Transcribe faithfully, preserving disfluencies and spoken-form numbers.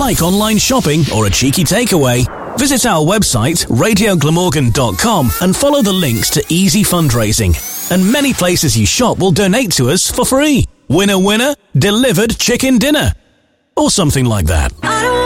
like online shopping or a cheeky takeaway? Visit our website, radio glamorgan dot com, and follow the links to easy fundraising. And many places you shop will donate to us for free. Winner, winner, delivered chicken dinner. Or something like that.